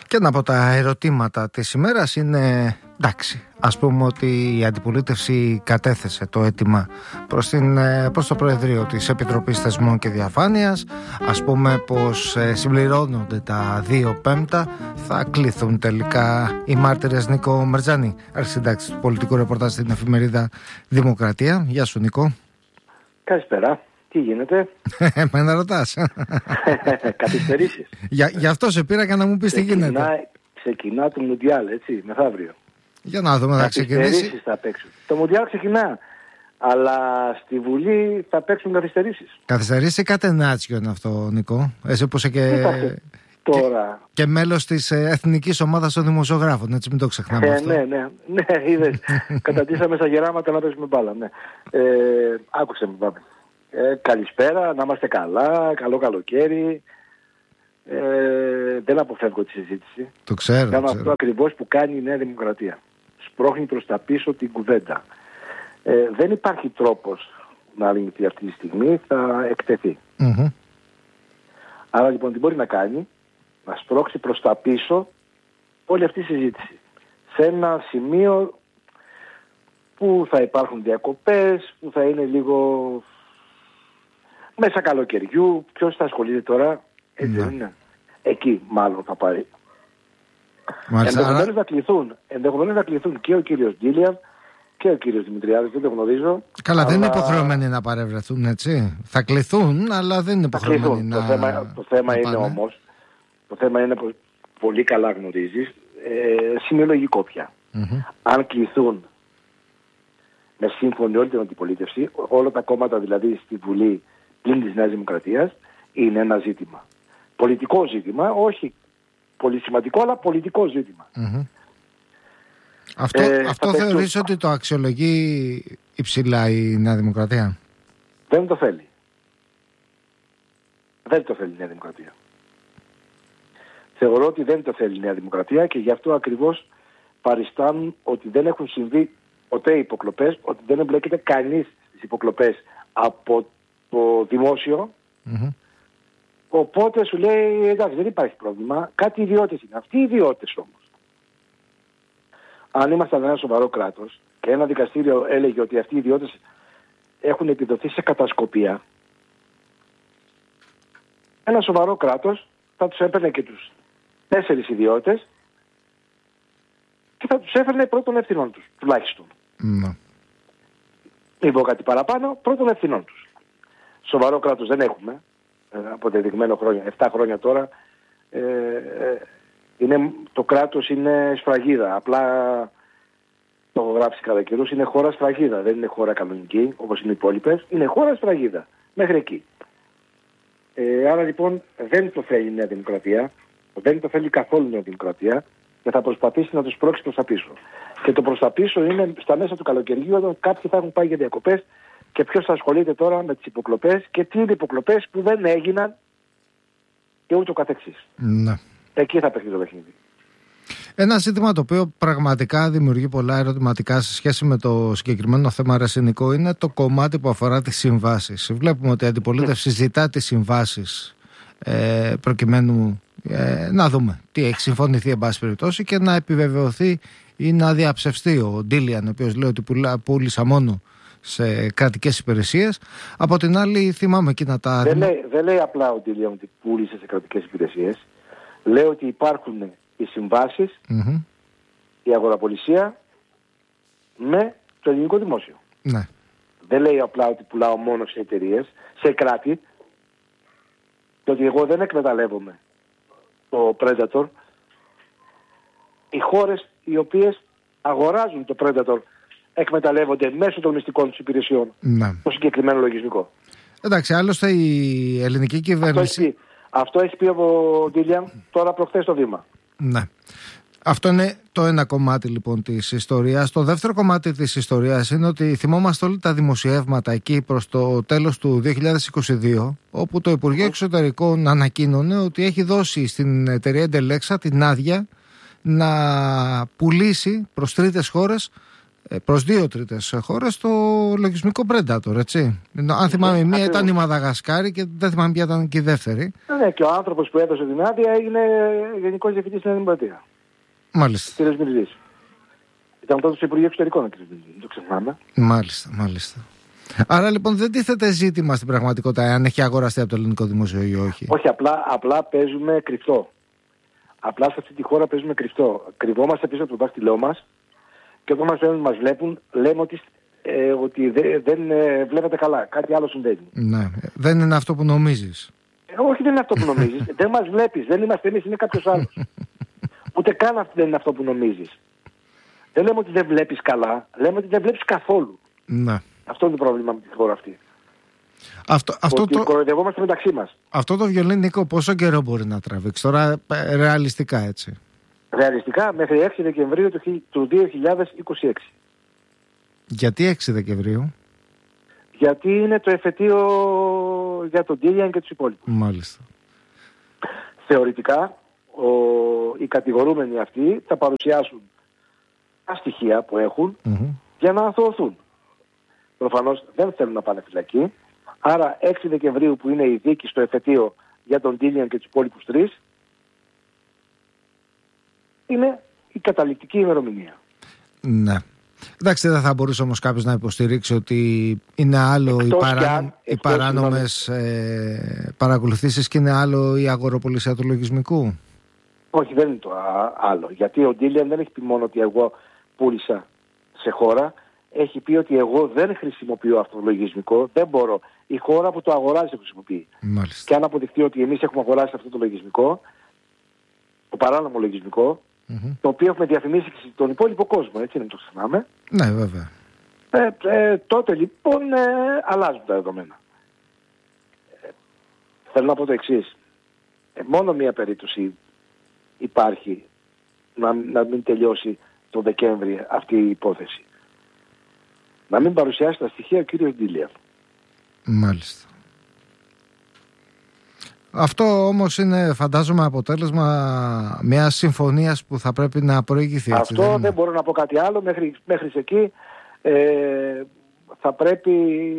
Και ένα από τα ερωτήματα της ημέρας είναι, εντάξει, ας πούμε ότι η αντιπολίτευση κατέθεσε το αίτημα προς το Προεδρείο της Επιτροπής Θεσμών και Διαφάνειας. Ας πούμε πως συμπληρώνονται τα 2/5. Θα κληθούν τελικά οι μάρτυρες. Νίκο Μερτζάνη, αρχισυντάκτης του πολιτικού ρεπορτάζ στην εφημερίδα Δημοκρατία. Γεια σου, Νίκο. Καλησπέρα. Τι γίνεται? Εμένα ρωτάς. Καθυστερήσεις. Γι' αυτό σε πήρα και να μου πεις τι γίνεται. Ξεκινά το Μουντιάλ, έτσι, μεθαύριο. Για να δούμε, θα ξεκινήσει. Καθυστερήσεις θα παίξουν. Το Μουντιάλ ξεκινά, αλλά στη Βουλή θα παίξουν καθυστερήσεις. Καθυστερήσεις ή κατενάτσιο είναι αυτό, Νικό? Εσύ που είσαι τώρα. Και μέλος της εθνικής ομάδας των δημοσιογράφων, έτσι, μην το ξεχνάμε αυτό. Ναι, είδες. Καταντήσαμε στα γεράματα να παίζουμε μπάλα, ναι. Άκουσε με, πάμε. Καλησπέρα, να είμαστε καλά, καλό καλοκαίρι. Δεν αποφεύγω τη συζήτηση. Το ξέρω. Κάνω αυτό ακριβώς που κάνει η Νέα Δημοκρατία. Σπρώχνει προς τα πίσω την κουβέντα. Δεν υπάρχει τρόπος να λυθεί αυτή τη στιγμή, θα εκτεθεί. Mm-hmm. Άρα λοιπόν τι μπορεί να κάνει? Να σπρώξει προς τα πίσω όλη αυτή η συζήτηση. Σε ένα σημείο που θα υπάρχουν διακοπές, που θα είναι λίγο μέσα καλοκαιριού. Ποιος θα ασχολείται τώρα? Έτσι δεν είναι? Εκεί μάλλον θα πάρει. Ενδεχομένως να κληθούν και ο κύριος Γκίλιαν και ο κύριος Δημητριάδης, δεν το γνωρίζω. Καλά, δεν είναι υποχρεωμένοι να παρευρεθούν, έτσι. Θα κληθούν, αλλά δεν είναι υποχρεωμένοι να... Το θέμα είναι όμως, το θέμα είναι που πολύ καλά γνωρίζεις, σημειολογικό πια. Mm-hmm. Αν κληθούν με σύμφωνη όλη την αντιπολίτευση, όλα τα κόμματα δηλαδή στη Βουλή πλην της Νέας Δημοκρατίας, είναι ένα ζήτημα. Πολιτικό ζήτημα, όχι πολύ σημαντικό, αλλά πολιτικό ζήτημα. Mm-hmm. Αυτό θεωρείς ότι το αξιολογεί υψηλά η Νέα Δημοκρατία? Δεν το θέλει. Δεν το θέλει η Νέα Δημοκρατία. Θεωρώ ότι δεν το θέλει η Νέα Δημοκρατία και γι' αυτό ακριβώς παριστάνουν ότι δεν έχουν συμβεί ποτέ υποκλοπές, ότι δεν εμπλέκεται κανείς στις υποκλοπές από το δημόσιο. Mm-hmm. Οπότε σου λέει, εντάξει, δεν υπάρχει πρόβλημα, κάτι ιδιώτες είναι. Αυτοί οι ιδιώτες όμως, αν ήμασταν ένα σοβαρό κράτος και ένα δικαστήριο έλεγε ότι αυτοί οι ιδιώτες έχουν επιδοθεί σε κατασκοπία, ένα σοβαρό κράτος θα τους έπαιρνε και τους 4 ιδιώτες και θα τους έφερνε πρώτων ευθυνών τους, τουλάχιστον. Mm. Μην πω κάτι παραπάνω, πρώτων ευθυνών τους. Σοβαρό κράτος δεν έχουμε, αποδεδειγμένο χρόνια, 7 χρόνια τώρα, το κράτος είναι σφραγίδα. Απλά το έχω γράψει κατά καιρούς, είναι χώρα σφραγίδα. Δεν είναι χώρα κανονική όπως είναι οι υπόλοιπες. Είναι χώρα σφραγίδα. Μέχρι εκεί. Άρα λοιπόν δεν το θέλει η Νέα Δημοκρατία. Δεν το θέλει καθόλου η Νέα Δημοκρατία και θα προσπαθήσει να τους πρόξει προς τα πίσω. Και το προς τα πίσω είναι στα μέσα του καλοκαιριού, όταν κάποιοι θα έχουν πάει για διακοπές και ποιος θα ασχολείται τώρα με τις υποκλοπές και τι είναι υποκλοπές που δεν έγιναν και ούτω καθεξής. Ναι. Εκεί θα παίξει το παιχνίδι. Ένα ζήτημα το οποίο πραγματικά δημιουργεί πολλά ερωτηματικά σε σχέση με το συγκεκριμένο θέμα, Ρεσινικό, είναι το κομμάτι που αφορά τις συμβάσεις. Βλέπουμε ότι η αντιπολίτευση ζητά τις συμβάσεις προκειμένου να δούμε τι έχει συμφωνηθεί εν πάση περιπτώσει και να επιβεβαιωθεί ή να διαψευστεί ο Ντίλιαν, ο οποίος λέει ότι πούλησα μόνο σε κρατικές υπηρεσίες. Από την άλλη, θυμάμαι εκείνα τα... Δεν λέει απλά ο Ντίλιαν ότι πούλησε σε κρατικές υπηρεσίες. Λέει ότι υπάρχουν οι συμβάσεις, mm-hmm. η αγοραπολισία με το ελληνικό δημόσιο. Ναι. Δεν λέει απλά ότι πουλάω μόνο σε εταιρείες, σε κράτη, και ότι εγώ δεν εκμεταλλεύομαι το Predator. Οι χώρες οι οποίες αγοράζουν το Predator εκμεταλλεύονται μέσω των μυστικών τους υπηρεσιών το συγκεκριμένο λογισμικό. Εντάξει, άλλωστε η ελληνική κυβέρνηση... Αυτό έχει πει ο Ντίλιαν τώρα προχθές στο Δήμα. Ναι. Αυτό είναι το ένα κομμάτι λοιπόν της ιστορίας. Το δεύτερο κομμάτι της ιστορίας είναι ότι θυμόμαστε όλοι τα δημοσιεύματα εκεί προς το τέλος του 2022, όπου το Υπουργείο Εξωτερικών ανακοίνωνε ότι έχει δώσει στην εταιρεία Εντελέξα την άδεια να πουλήσει προς τρίτες χώρες προς 2 τρίτες χώρες το λογισμικό Predator, έτσι. Αν θυμάμαι, η μία ήταν η Μαδαγασκάρη και δεν θυμάμαι ποια ήταν και η δεύτερη. Ναι, και ο άνθρωπος που έδωσε την άδεια έγινε γενικός διευθυντής στην Δημοκρατία. Μάλιστα. Κ. Μυρζής. Ήταν τότε στο Υπουργείο Εξωτερικών ο κ. Μυρζής, δεν το ξεχνάμε. Μάλιστα. Άρα λοιπόν δεν τίθεται ζήτημα στην πραγματικότητα αν έχει αγοραστεί από το ελληνικό δημόσιο ή όχι. Όχι, απλά παίζουμε κρυφτό. Απλά σε αυτή τη χώρα παίζουμε κρυφτό. Κρυβόμαστε πίσω από το δάχτυλό μας και όταν μας βλέπουν λέμε ότι δεν βλέπετε καλά. Κάτι άλλο συμβαίνει. Ναι. Δεν είναι αυτό που νομίζεις. Όχι, δεν είναι αυτό που νομίζεις. Δεν μας βλέπεις. Δεν είμαστε εμείς, είναι κάποιος άλλος. Ούτε καν δεν είναι αυτό που νομίζεις. Δεν λέμε ότι δεν βλέπεις καλά. Λέμε ότι δεν βλέπεις καθόλου. Ναι. Αυτό είναι το πρόβλημα με τη χώρα αυτή. Ότι κοροϊδευόμαστε μεταξύ μας. Αυτό το βιολί, Νίκο, πόσο καιρό μπορεί να τραβήξει τώρα ρεαλιστικά, έτσι? Ρεαλιστικά μέχρι 6 Δεκεμβρίου του 2026. Γιατί 6 Δεκεμβρίου? Γιατί είναι το εφετείο για τον Ντίλιαν και τους υπόλοιπους. Μάλιστα. Θεωρητικά οι κατηγορούμενοι αυτοί θα παρουσιάσουν τα στοιχεία που έχουν για να αθωωωθούν. Προφανώς δεν θέλουν να πάνε φυλακή. Άρα 6 Δεκεμβρίου που είναι η δίκη στο εφετείο για τον Ντίλιαν και τους υπόλοιπους 3 είναι η καταληκτική ημερομηνία. Ναι. Εντάξει, δεν θα μπορούσε όμως κάποιος να υποστηρίξει ότι είναι άλλο οι παράνομες παρακολουθήσεις και είναι άλλο η αγοροπολισία του λογισμικού? Όχι, δεν είναι το άλλο. Γιατί ο Ντίλιαν δεν έχει πει μόνο ότι εγώ πούλησα σε χώρα. Έχει πει ότι εγώ δεν χρησιμοποιώ αυτό το λογισμικό, δεν μπορώ. Η χώρα που το αγοράζει το χρησιμοποιεί. Μάλιστα. Και αν αποδειχθεί ότι εμείς έχουμε αγοράσει αυτό το λογισμικό, το παράνομο λογισμικό, το οποίο έχουμε διαφημίσει και στον υπόλοιπο κόσμο, έτσι δεν το ξεχνάμε. Ναι, βέβαια. Τότε λοιπόν αλλάζουν τα δεδομένα. Θέλω να πω το εξής. Μόνο μία περίπτωση υπάρχει να μην τελειώσει το Δεκέμβρη αυτή η υπόθεση. Να μην παρουσιάσει τα στοιχεία ο κύριος Ντίλιαν. Μάλιστα. Αυτό όμως είναι, φαντάζομαι, αποτέλεσμα μιας συμφωνίας που θα πρέπει να προηγηθεί. Αυτό δεν μπορώ να πω κάτι άλλο. Μέχρι εκεί θα πρέπει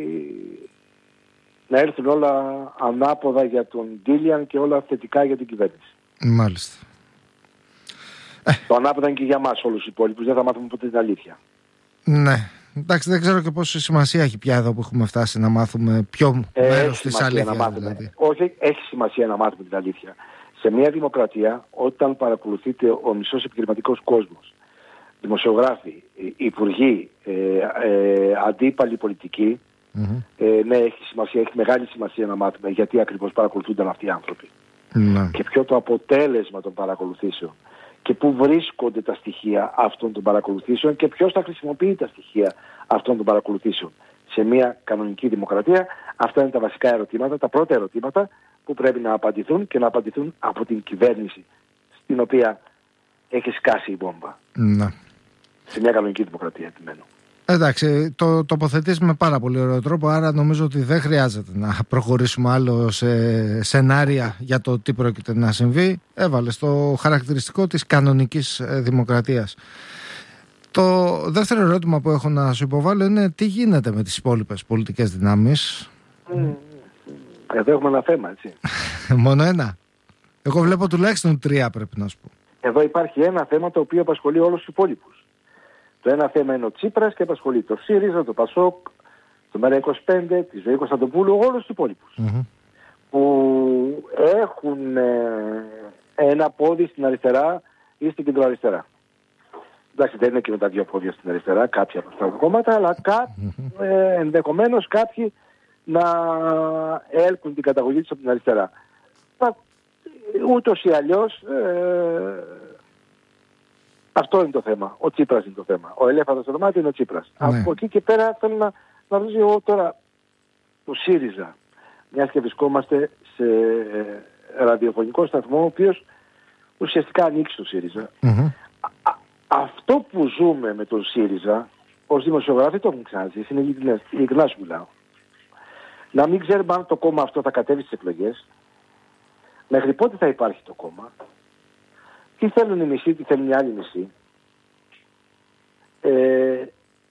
να έρθουν όλα ανάποδα για τον Ντίλιαν και όλα θετικά για την κυβέρνηση. Μάλιστα. Το ανάποδα είναι και για μας όλους τους υπόλοιπους. Δεν θα μάθουμε ποτέ την αλήθεια. Ναι. Εντάξει, δεν ξέρω και πόση σημασία έχει πια εδώ που έχουμε φτάσει να μάθουμε ποιο μέρος της αλήθειας. Δηλαδή. Όχι, έχει σημασία να μάθουμε την αλήθεια. Σε μια δημοκρατία, όταν παρακολουθείται ο μισός επιχειρηματικός κόσμος, δημοσιογράφοι, υπουργοί, αντίπαλοι πολιτικοί, ναι, έχει μεγάλη σημασία να μάθουμε γιατί ακριβώς παρακολουθούνταν αυτοί οι άνθρωποι. Ναι. Και ποιο το αποτέλεσμα των παρακολουθήσεων. Και πού βρίσκονται τα στοιχεία αυτών των παρακολουθήσεων και ποιος θα χρησιμοποιεί τα στοιχεία αυτών των παρακολουθήσεων. Σε μια κανονική δημοκρατία αυτά είναι τα βασικά ερωτήματα, τα πρώτα ερωτήματα που πρέπει να απαντηθούν και να απαντηθούν από την κυβέρνηση στην οποία έχει σκάσει η βόμβα. Ναι. Σε μια κανονική δημοκρατία επιμένω. Εντάξει, το τοποθετείς με πάρα πολύ ωραίο τρόπο, άρα νομίζω ότι δεν χρειάζεται να προχωρήσουμε άλλο σε σενάρια για το τι πρόκειται να συμβεί. Έβαλες το χαρακτηριστικό της κανονικής δημοκρατίας. Το δεύτερο ερώτημα που έχω να σου υποβάλω είναι τι γίνεται με τις υπόλοιπες πολιτικές δυνάμεις. Εδώ έχουμε ένα θέμα, έτσι. Μόνο ένα? Εγώ βλέπω τουλάχιστον 3, πρέπει να σου πω. Εδώ υπάρχει ένα θέμα το οποίο απασχολεί όλους τους υπόλοιπους. Το ένα θέμα είναι ο Τσίπρας και απασχολεί το ΣΥΡΙΖΑ, το ΠΑΣΟΚ, το ΜΕΡΑ25, τη Ζωή Κωνσταντοπούλου, όλους τους υπόλοιπους. Που έχουν ένα πόδι στην αριστερά ή στην κεντροαριστερά. Εντάξει, δεν είναι και με τα δύο πόδια στην αριστερά κάποια από αυτά τα κόμματα, αλλά ενδεχομένως κάποιοι να έλκουν την καταγωγή τους από την αριστερά. Ούτως ή αλλιώς αυτό είναι το θέμα. Ο Τσίπρας είναι το θέμα. Ο ελέφαντας στο δωμάτιο είναι ο Τσίπρας. Ναι. Από εκεί και πέρα θέλω να ρωτήσω εγώ τώρα το ΣΥΡΙΖΑ. Μιας και βρισκόμαστε σε ραδιοφωνικό σταθμό, ο οποίος ουσιαστικά ανήκει στο ΣΥΡΙΖΑ. Αυτό που ζούμε με τον ΣΥΡΙΖΑ, ως δημοσιογράφοι το έχουν ξαναζήσει, είναι ειλικρινά σου μιλάω. Να μην ξέρουμε αν το κόμμα αυτό θα κατέβει στις εκλογές, μέχρι πότε θα υπάρχει το κόμμα, τι θέλουν οι μισοί, τι θέλουν οι άλλοι μισοί.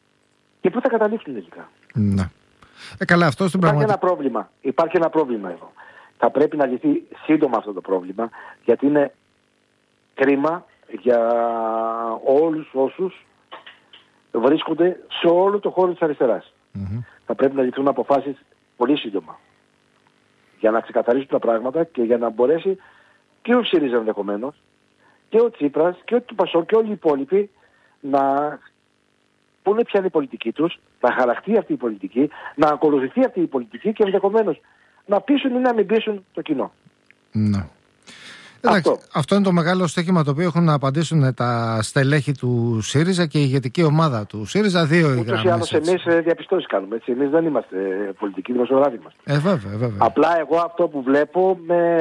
Και πού θα καταλήξουν τελικά. Ναι. Καλά, αυτό στην πραγματικότητα. Υπάρχει ένα πρόβλημα εδώ. Θα πρέπει να λυθεί σύντομα αυτό το πρόβλημα, γιατί είναι κρίμα για όλους όσους βρίσκονται σε όλο το χώρο της αριστεράς. Θα πρέπει να λυθούν αποφάσεις πολύ σύντομα για να ξεκαθαρίσουν τα πράγματα και για να μπορέσει και ο ΣΥΡΙΖΑ ενδεχομένως και ο Τσίπρας και ο Πασόκ και όλοι οι υπόλοιποι να πούνε ποια είναι η πολιτική τους, να χαραχτεί αυτή η πολιτική, να ακολουθηθεί αυτή η πολιτική και ενδεχομένως να πείσουν ή να μην πείσουν το κοινό. Ναι. Αυτό είναι το μεγάλο στοίχημα το οποίο έχουν να απαντήσουν τα στελέχη του ΣΥΡΙΖΑ και η ηγετική ομάδα του ΣΥΡΙΖΑ. Δύο οι γραμμές. Ούτως ή άλλως εμείς διαπιστώσεις κάνουμε. Έτσι. Εμείς δεν είμαστε πολιτικοί δημοσιογράφοι είμαστε. Βέβαια. Απλά εγώ αυτό που βλέπω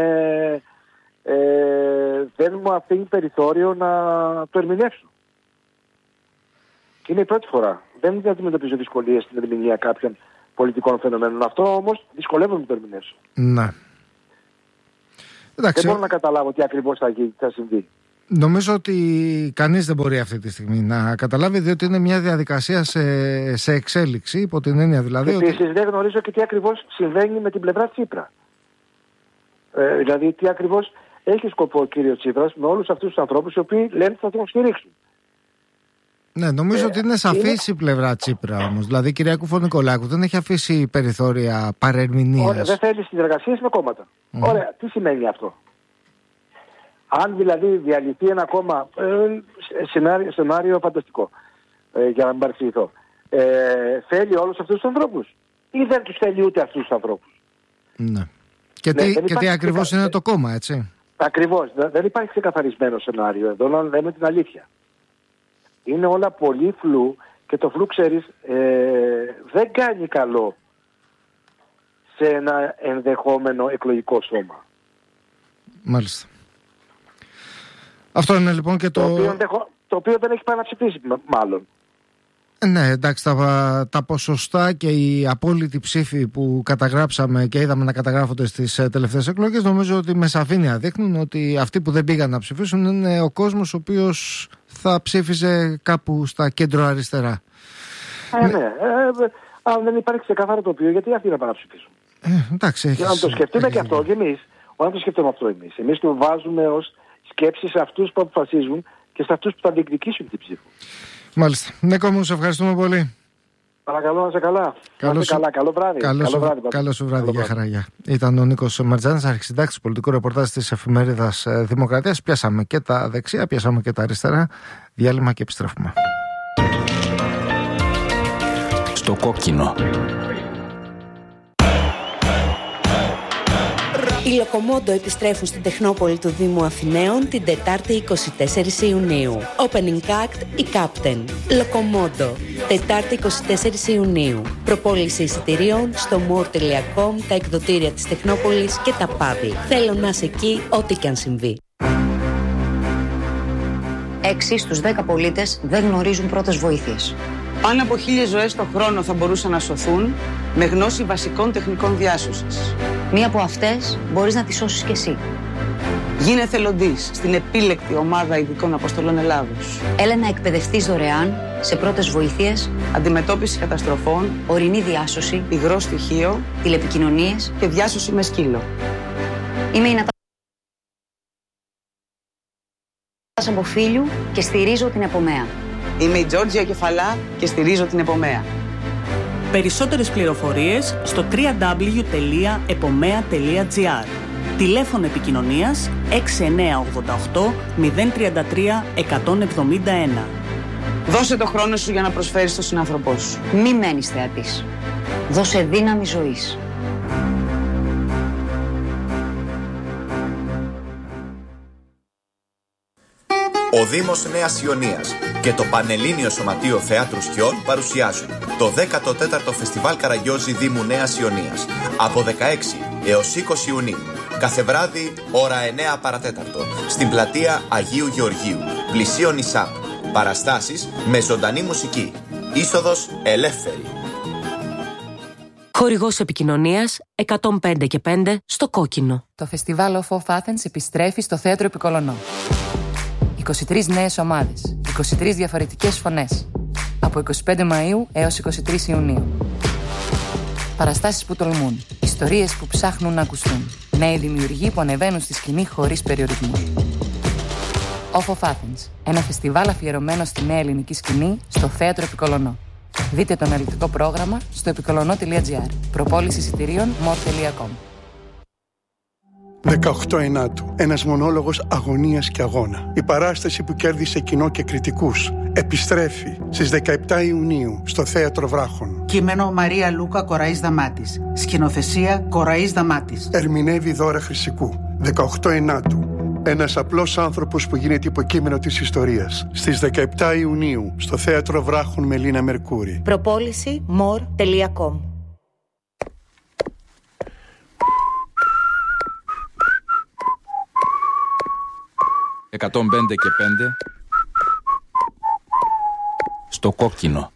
δεν μου αφήνει περιθώριο να το ερμηνεύσω. Και είναι η πρώτη φορά. Δεν αντιμετωπίζω δυσκολίες στην ερμηνεία κάποιων πολιτικών φαινομένων. Αυτό όμως δυσκολεύομαι να το ερμηνεύσω. Ναι. Δεν μπορώ να καταλάβω τι ακριβώς θα συμβεί. Νομίζω ότι κανείς δεν μπορεί αυτή τη στιγμή να καταλάβει, διότι είναι μια διαδικασία σε εξέλιξη, υπό την έννοια δηλαδή. Επίσης δεν γνωρίζω και τι ακριβώς συμβαίνει με την πλευρά Τσίπρα. Δηλαδή τι ακριβώς έχει σκοπό ο κύριος Τσίπρας με όλους αυτούς τους ανθρώπους οι οποίοι λένε ότι θα τον στηρίξουν. Ναι, νομίζω ότι είναι σαφής η πλευρά Τσίπρα όμως. Δηλαδή η κυρία Κουφο-Νικολάκου δεν έχει αφήσει περιθώρια παρερμηνίας. Ωραία, δεν θέλει συνεργασίες με κόμματα. Ωραία, τι σημαίνει αυτό? Αν δηλαδή διαλυθεί ένα κόμμα, σενάριο φανταστικό, για να μην παρεξηγηθώ, θέλει όλους αυτούς τους ανθρώπους ή δεν τους θέλει ούτε αυτούς τους ανθρώπους? Ναι. Και τι ακριβώς είναι το κόμμα, έτσι? Ακριβώς. Δεν υπάρχει ξεκαθαρισμένο σενάριο εδώ, να λέμε την αλήθεια. Είναι όλα πολύ φλού και το φλού, ξέρεις, δεν κάνει καλό σε ένα ενδεχόμενο εκλογικό σώμα. Μάλιστα. Αυτό είναι λοιπόν και το οποίο δεν έχει πάει να ψηφίσει μάλλον. Ναι, εντάξει, τα ποσοστά και οι απόλυτοι ψήφοι που καταγράψαμε και είδαμε να καταγράφονται στις τελευταίες εκλογές, νομίζω ότι με σαφήνεια δείχνουν ότι αυτοί που δεν πήγαν να ψηφίσουν είναι ο κόσμος ο οποίος θα ψήφιζε κάπου στα κέντρο-αριστερά. Ναι. Αν δεν υπάρχει ξεκάθαρο τοπίο, γιατί αυτοί να πάνε να ψηφίσουν? Εντάξει, για να το σκεφτούμε και αυτό και εμείς. Όταν το σκεφτούμε αυτό εμείς. Εμείς το βάζουμε ως σκέψη σε αυτούς που αποφασίζουν και σε αυτούς που θα διεκδικήσουν την ψήφο. Μάλιστα. Νίκο μου, σε ευχαριστούμε πολύ. Παρακαλώ, να είσαι καλά. Καλό βράδυ. Καλό σου βράδυ. Γεια χαρά. Ήταν ο Νίκος Μαρτζάνης, αρχισυντάκτης πολιτικού ρεπορτάζ της εφημερίδας Δημοκρατίας. Πιάσαμε και τα δεξιά, πιάσαμε και τα αριστερά. Διάλειμμα και επιστρέφουμε. Στο κόκκινο. Οι Λοκομόντο επιστρέφουν στην Τεχνόπολη του Δήμου Αθηναίων την Τετάρτη 24 Ιουνίου. Opening act η Captain. Λοκομόντο. Τετάρτη 24 Ιουνίου. Προπόληση εισιτηρίων στο more.com, τα εκδοτήρια της Τεχνόπολης και τα πάδι. Θέλω να είσαι εκεί ό,τι και αν συμβεί. 6 στους 10 πολίτες δεν γνωρίζουν πρώτες βοήθειες. Πάνω από 1.000 ζωές το χρόνο θα μπορούσαν να σωθούν με γνώση βασικών τεχνικών διάσωσης. Μία από αυτές μπορείς να τη σώσεις κι εσύ. Γίνε εθελοντής στην επίλεκτη ομάδα ειδικών αποστολών Ελλάδος. Έλα να εκπαιδευτείς δωρεάν σε πρώτες βοήθειες, αντιμετώπιση καταστροφών, ορεινή διάσωση, υγρό στοιχείο, τηλεπικοινωνίες και διάσωση με σκύλο. Είμαι η Νατάσα Μποφίλιου και στηρίζω την Επομέα. Είμαι η Τζόρτζια Κεφαλά και στηρίζω την Επομέα. Περισσότερες πληροφορίες στο www.epomea.gr. Τηλέφωνο επικοινωνίας 6988 033 171. Δώσε το χρόνο σου για να προσφέρεις στον συνάνθρωπό σου. Μη μένεις θεατής. Δώσε δύναμη ζωής. Ο Δήμος Νέας Ιωνίας και το Πανελλήνιο Σωματείο Θεάτρου Σκιών παρουσιάζουν το 14ο Φεστιβάλ Καραγκιόζη Δήμου Νέας Ιωνίας από 16 έως 20 Ιουνίου. Κάθε βράδυ, ώρα 9 παρατέταρτο, στην πλατεία Αγίου Γεωργίου, πλησίον ΙΣΑΠ. Παραστάσεις με ζωντανή μουσική. Είσοδος ελεύθερη. Χορηγός επικοινωνίας 105 και 5 στο κόκκινο. Το φεστιβάλ of Athens επιστρέφει στο Θέατρο Επικολονό. 23 νέες ομάδες, 23 διαφορετικές φωνές. Από από 25 Μαΐου έως 23 Ιουνίου. Παραστάσεις που τολμούν. Ιστορίες που ψάχνουν να ακουστούν. Νέοι δημιουργοί που ανεβαίνουν στη σκηνή χωρίς περιορισμούς. Off of Athens. Ένα φεστιβάλ αφιερωμένο στη νέα ελληνική σκηνή στο Θέατρο Επικολωνό. Δείτε το αναλυτικό πρόγραμμα στο επικολωνό.gr. Προπόληση εισιτηρίων more.com. 18 Ενάτου. Ένας μονόλογος αγωνίας και αγώνα. Η παράσταση που κέρδισε κοινό και κριτικούς επιστρέφει στις 17 Ιουνίου στο Θέατρο Βράχων. Κείμενο Μαρία Λούκα Κοραής Δαμάτης. Σκηνοθεσία Κοραής Δαμάτης. Ερμηνεύει Δώρα Χρυσικού. 18 Ενάτου. Ένας απλός άνθρωπος που γίνεται υποκείμενο της ιστορίας. Στις 17 Ιουνίου στο Θέατρο Βράχων με Λίνα Μερκούρη. Προπόληση more.com. «105 και 5» στο κόκκινο.